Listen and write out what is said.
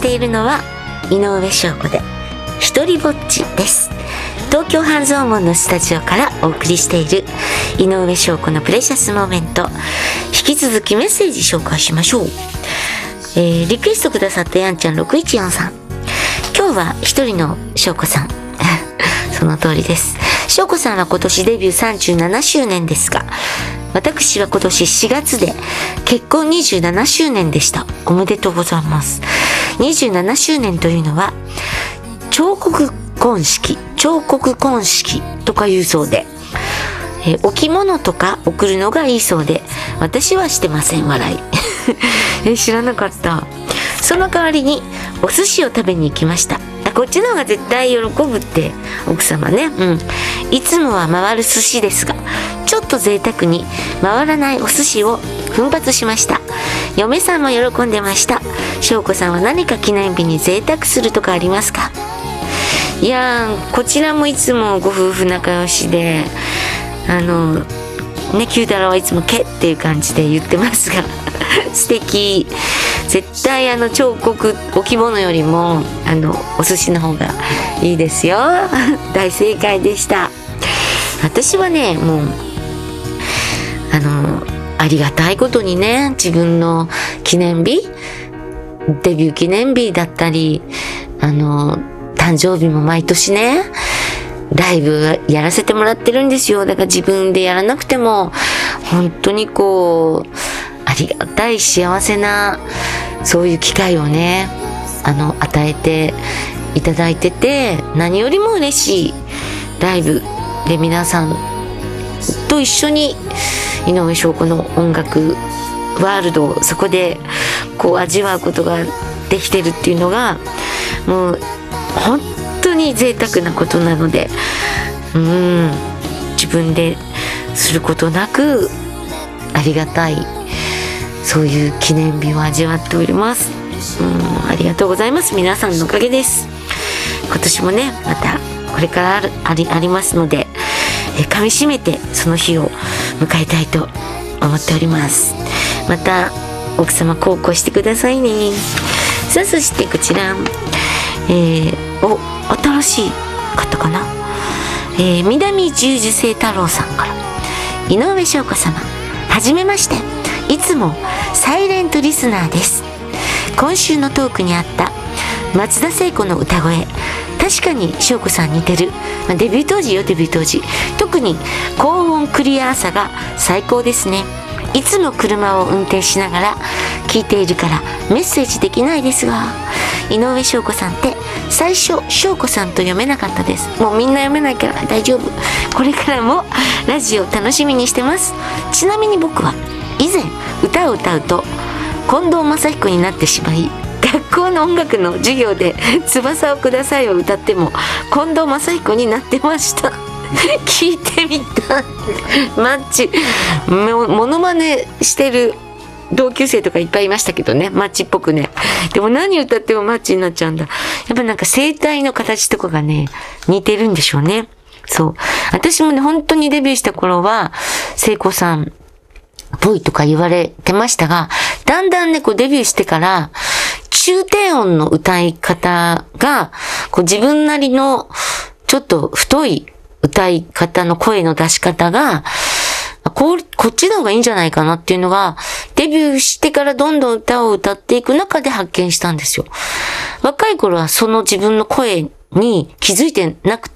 しているのは井上翔子で一人ぼっちです。東京半蔵門のスタジオからお送りしている井上翔子のプレシャスモーメント、引き続きメッセージ紹介しましょう。リクエストくださったやんちゃん614さん、今日は一人の翔子さんその通りです。翔子さんは今年デビュー37周年ですが、私は今年4月で結婚27周年でした。おめでとうございます。27周年というのは彫刻婚式とか言うそうで、置物とか送るのがいいそうで、私はしてません。笑い知らなかった。その代わりにお寿司を食べに行きました。こっちの方が絶対喜ぶって奥様ね。いつもは回る寿司ですが、ちょっと贅沢に回らないお寿司を奮発しました。嫁さんも喜んでました。翔子さんは何か記念日に贅沢するとかありますか？いやー、こちらもいつもご夫婦仲良しで、九太郎はいつもけっていう感じで言ってますが素敵。絶対彫刻置物よりもお寿司の方がいいですよ大正解でした。私はね、もうありがたいことにね、自分の記念日、デビュー記念日だったり誕生日も毎年ね、ライブやらせてもらってるんですよ。だから自分でやらなくても本当にありがたい幸せなそういう機会をね与えていただいてて、何よりも嬉しいライブで皆さんと一緒に井上翔子の音楽ワールドをそこで味わうことができてるっていうのがもう本当に贅沢なことなので、自分ですることなくありがたいそういう記念日を味わっております。ありがとうございます。皆さんのおかげです。今年もね、またこれからありますので、噛み締めてその日を迎えたいと思っております。また奥様孝行してくださいね。さあ、そしてこちら、新しい方かな、南十字星太郎さんから、井上翔子様、はじめまして、いつもサイレントリスナーです。今週のトークにあった松田聖子の歌声、確かに翔子さん似てる。デビュー当時特に高音クリアさが最高ですね。いつも車を運転しながら聞いているからメッセージできないですが、井上翔子さんって最初翔子さんと読めなかったです。もうみんな読めないから大丈夫。これからもラジオ楽しみにしてます。ちなみに僕は以前歌を歌うと近藤真彦になってしまい、学校の音楽の授業で翼をくださいを歌っても近藤真彦になってました聞いてみたマッチモノマネしてる同級生とかいっぱいいましたけどね、マッチっぽくね。でも何歌ってもマッチになっちゃうんだ。やっぱなんか声帯の形とかがね似てるんでしょうね。そう、私もね本当にデビューした頃は聖子さんっぽいとか言われてましたが、だんだんねデビューしてから中低音の歌い方が自分なりのちょっと太い歌い方の声の出し方がこっちの方がいいんじゃないかなっていうのが、デビューしてからどんどん歌を歌っていく中で発見したんですよ。若い頃はその自分の声に気づいてなく